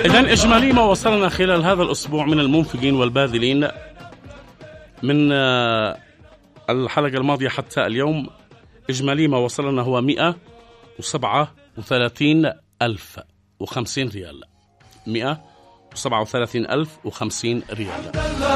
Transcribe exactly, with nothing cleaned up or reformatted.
إذن إجمالي ما وصلنا خلال هذا الأسبوع من المنفقين والباذلين من الحلقة الماضية حتى اليوم، إجمالي ما وصلنا هو مئة وسبعة وثلاثين ألف وخمسين ريال. مئة وسبعة وثلاثين ألف وخمسين ريال.